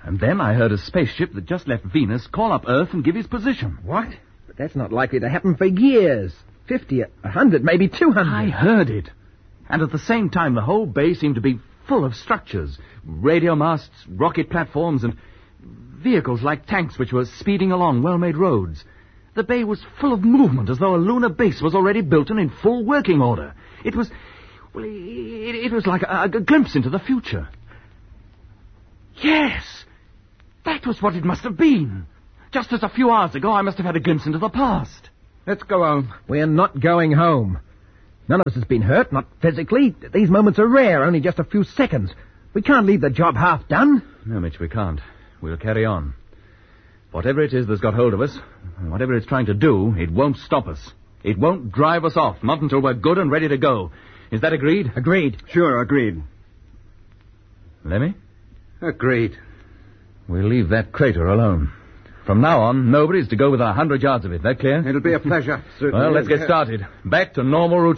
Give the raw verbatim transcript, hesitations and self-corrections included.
And then I heard a spaceship that just left Venus call up Earth and give his position. What? But that's not likely to happen for years. Fifty, a hundred, maybe two hundred. I heard it. And at the same time, the whole bay seemed to be full of structures. Radio masts, rocket platforms, and vehicles like tanks which were speeding along well-made roads. The bay was full of movement, as though a lunar base was already built and in full working order. It was... well, it, it was like a, a glimpse into the future. Yes! That was what it must have been. Just as a few hours ago, I must have had a glimpse into the past. Let's go home. We're not going home. None of us has been hurt, not physically. These moments are rare, only just a few seconds. We can't leave the job half done. No, Mitch, we can't. We'll carry on. Whatever it is that's got hold of us, whatever it's trying to do, it won't stop us. It won't drive us off, not until we're good and ready to go. Is that agreed? Agreed. Sure, agreed. Lemmy? Agreed. We'll leave that crater alone. From now on, nobody's to go within a hundred yards of it. That clear? It'll be a pleasure, certainly. Well, let's get started. Back to normal routine.